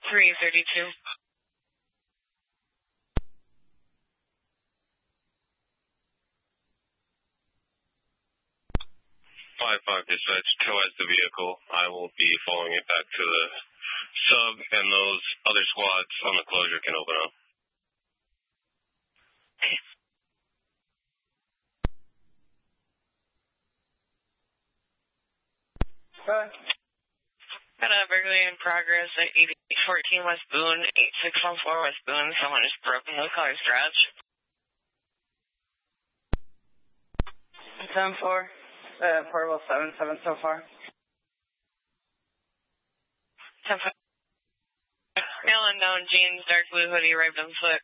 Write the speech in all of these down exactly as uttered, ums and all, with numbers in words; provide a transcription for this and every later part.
three thirty-two. five five dispatch, tow-as the vehicle. I will be following it back to the sub, and those other squads on the closure can open up. Okay. Got a burglary in progress at eight fourteen West Boone, eight six one four West Boone. Someone just broken the car's garage. ten four. Uh, portable seven seven so far. ten four. Male unknown, jeans, dark blue hoodie, right on foot.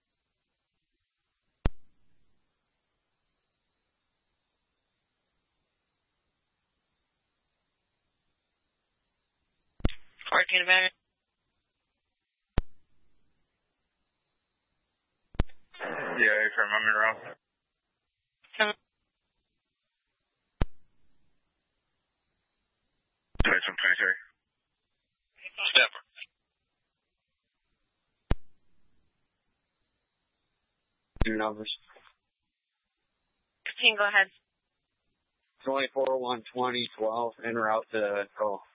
fourteen about it. Yeah, if I remember wrong. twenty-seven twenty-three. Stepper. Your numbers. fifteen, go ahead. twenty-four, one twenty, twelve, en route to call.